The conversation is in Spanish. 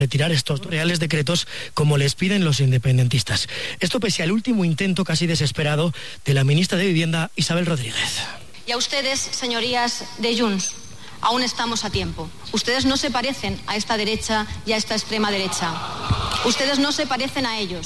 retirar estos reales decretos como les piden los independentistas. Esto pese al último intento casi desesperado de la ministra de Vivienda, Isabel Rodríguez. Y a ustedes, señorías de Junts, aún estamos a tiempo. Ustedes no se parecen a esta derecha y a esta extrema derecha. Ustedes no se parecen a ellos.